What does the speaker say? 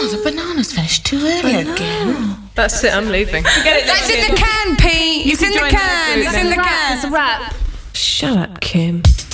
Oh, the banana's finished too early again. That's it, I'm leaving. That's in the can, Pete. It's in the can. It's in the can. It's a wrap. Shut up, Kim.